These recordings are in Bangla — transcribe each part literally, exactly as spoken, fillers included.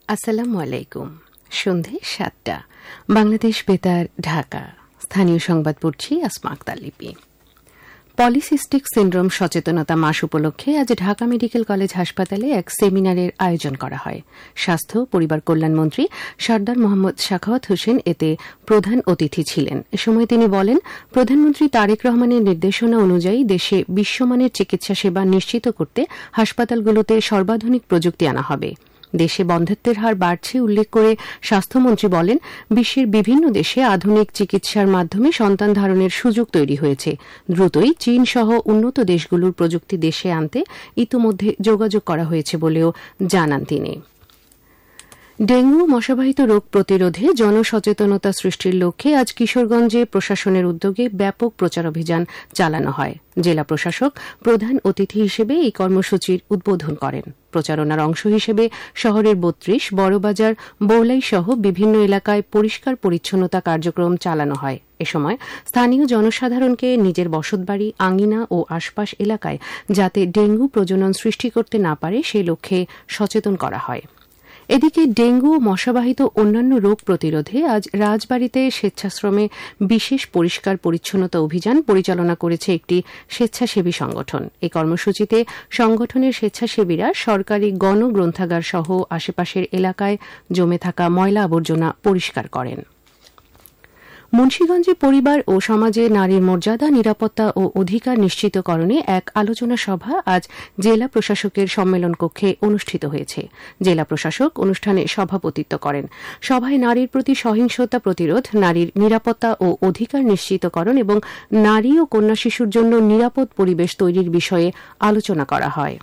আসসালামু আলাইকুম। সন্ধে সাতটা, বাংলাদেশ বেতার, ঢাকা। স্থানীয় সংবাদ পড়ছি আসমা আক্তার লিপি। পলিসিস্টিক সিন্ড্রোম সচেতনতা মাস উপলক্ষে আজ ঢাকা মেডিকেল কলেজ হাসপাতালে এক সেমিনারের আয়োজন করা হয়। স্বাস্থ্য পরিবার কল্যাণমন্ত্রী সরদার মোহাম্মদ সাখাওয়াত হোসেন এতে প্রধান অতিথি ছিলেন। এ সময় তিনি বলেন, প্রধানমন্ত্রী তারেক রহমানের নির্দেশনা অনুযায়ী দেশে বিশ্বমানের চিকিৎসা সেবা নিশ্চিত করতে হাসপাতালগুলোতে সর্বাধুনিক প্রযুক্তি আনা হবে। দেশে বন্ধ্যাত্বের হার বাড়ছে উল্লেখ করে স্বাস্থ্যমন্ত্রী বলেন, বিশ্বের বিভিন্ন দেশে আধুনিক চিকিৎসার মাধ্যমে সন্তান ধারণের সুযোগ তৈরি হয়েছে। দ্রুতই চীন সহ উন্নত দেশগুলোর প্রযুক্তি দেশে আনতে ইতোমধ্যে যোগাযোগ করা হয়েছে বলেও জানান তিনি। ডেঙ্গু মশাবাহিত রোগ প্রতিরোধে জনসচেতনতা সৃষ্টির লক্ষ্যে আজ কিশোরগঞ্জে প্রশাসনের উদ্যোগে ব্যাপক প্রচার অভিযান চালানো হয়। জেলা প্রশাসক প্রধান অতিথি হিসেবে এই কর্মসূচির উদ্বোধন করেন। প্রচারণার অংশ হিসেবে শহরের বত্রিশ, বড়বাজার, বৌলাই সহ বিভিন্ন এলাকায় পরিষ্কার পরিচ্ছন্নতা কার্যক্রম চালানো হয়। এ সময় স্থানীয় জনসাধারণকে নিজের বসতবাড়ি, আঙিনা ও আশপাশ এলাকায় যাতে ডেঙ্গু প্রজনন সৃষ্টি করতে না পারে সে লক্ষ্যে সচেতন করা হয়। এদিকে ডেঙ্গু ও মশাবাহিত অন্যান্য রোগ প্রতিরোধে আজ রাজবাড়ীতে স্বেচ্ছাশ্রমে বিশেষ পরিষ্কার পরিচ্ছন্নতা অভিযান পরিচালনা করেছে একটি স্বেচ্ছাসেবী সংগঠন। এই কর্মসূচিতে সংগঠনের স্বেচ্ছাসেবীরা সরকারি গণগ্রন্থাগার সহ আশেপাশের এলাকায় জমে থাকা ময়লা আবর্জনা পরিষ্কার করেন। মুন্সিগঞ্জে পরিবার ও সমাজে নারীর মর্যাদা, নিরাপত্তা ও অধিকার নিশ্চিতকরণে এক আলোচনা সভা আজ জেলা প্রশাসকের সম্মেলন কক্ষে অনুষ্ঠিত হয়েছে। জেলা প্রশাসক অনুষ্ঠানে সভাপতিত্ব করেন। সভায় নারীর প্রতি সহিংসতা প্রতিরোধ, নারীর নিরাপত্তা ও অধিকার নিশ্চিতকরণ এবং নারী ও কন্যা শিশুর জন্য নিরাপদ পরিবেশ তৈরির বিষয়ে আলোচনা করা হয়।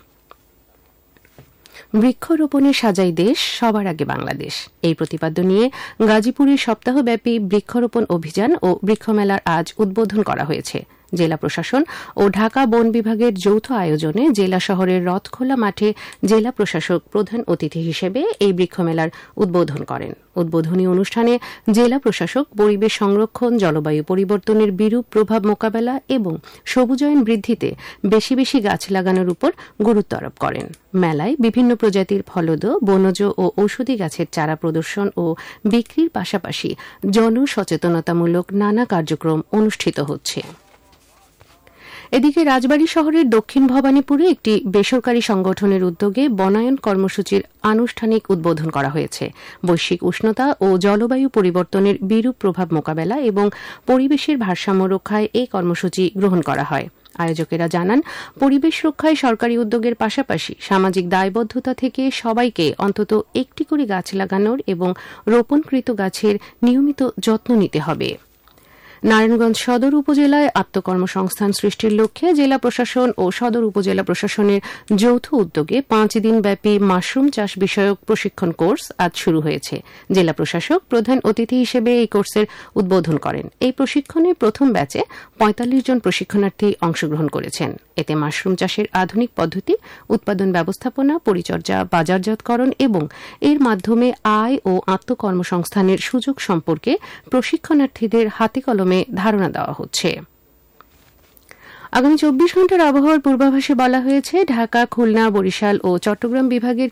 বৃক্ষরোপণে সাজাই দেশ, সবার আগে বাংলাদেশ, এই প্রতিপাদ্য নিয়ে গাজীপুরে সপ্তাহব্যাপী বৃক্ষরোপণ অভিযান ও বৃক্ষমেলার আজ উদ্বোধন করা হয়েছে। জেলা প্রশাসন ও ঢাকা বন বিভাগের যৌথ আয়োজনে জেলা শহরের রথখোলা মাঠে জেলা প্রশাসক প্রধান অতিথি হিসেবে এই বৃক্ষমেলার উদ্বোধন করেন। উদ্বোধনী অনুষ্ঠানে জেলা প্রশাসক পরিবেশ সংরক্ষণ, জলবায়ু পরিবর্তনের বিরূপ প্রভাব মোকাবেলা এবং সবুজায়ন বৃদ্ধিতে বেশি বেশি গাছ লাগানোর উপর গুরুত্ব আরোপ করেন। মেলায় বিভিন্ন প্রজাতির ফলদ, বনজ ও ঔষধি গাছের চারা প্রদর্শন ও বিক্রির পাশাপাশি জনসচেতনতামূলক নানা কার্যক্রম অনুষ্ঠিত হচ্ছে। এদিকে রাজবাড়ী শহরের দক্ষিণ ভবানীপুরে একটি বেসরকারি সংগঠনের উদ্যোগে বনায়ন কর্মসূচির আনুষ্ঠানিক উদ্বোধন করা হয়েছে। বৈশ্বিক উষ্ণতা ও জলবায়ু পরিবর্তনের বিরূপ প্রভাব মোকাবেলা এবং পরিবেশের ভারসাম্য রক্ষায় এই কর্মসূচি গ্রহণ করা হয়। আয়োজকেরা জানান, পরিবেশ রক্ষায় সরকারি উদ্যোগের পাশাপাশি সামাজিক দায়বদ্ধতা থেকে সবাইকে অন্তত একটি করে গাছ লাগানোর এবং রোপণকৃত গাছের নিয়মিত যত্ন নিতে হবে। নারায়ণগঞ্জ সদর উপজেলায় আত্মকর্মসংস্থান সৃষ্টির লক্ষ্যে জেলা প্রশাসন ও সদর উপজেলা প্রশাসনের যৌথ উদ্যোগে পাঁচ দিনব্যাপী মাশরুম চাষ বিষয়ক প্রশিক্ষণ কোর্স আজ শুরু হয়েছে। জেলা প্রশাসক প্রধান অতিথি হিসেবে এই কোর্সের উদ্বোধন করেন। এই প্রশিক্ষণে প্রথম ব্যাচে পঁয়তাল্লিশ জন প্রশিক্ষণার্থী অংশগ্রহণ করেছেন। এতে মাশরুম চাষের আধুনিক পদ্ধতি, উৎপাদন ব্যবস্থাপনা, পরিচর্যা, বাজারজাতকরণ এবং এর মাধ্যমে আয় ও আত্মকর্মসংস্থানের সুযোগ সম্পর্কে প্রশিক্ষণার্থীদের হাতে কলমে ধারণা দেওয়া হচ্ছে। আগামী চব্বিশ ঘন্টার আবহাওয়ার পূর্বাভাসে বলা হয়েছে, ঢাকা, খুলনা, বরিশাল ও চট্টগ্রাম বিভাগের